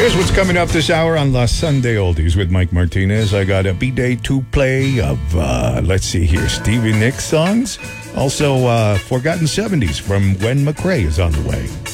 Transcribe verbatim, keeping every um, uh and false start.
Here's what's coming up this hour on La Sunday Oldies with Mike Martinez. I got a B-Day two play of, uh, let's see here, Stevie Nicks songs. Also, uh, Forgotten seventies from Gwen McCrae is on the way.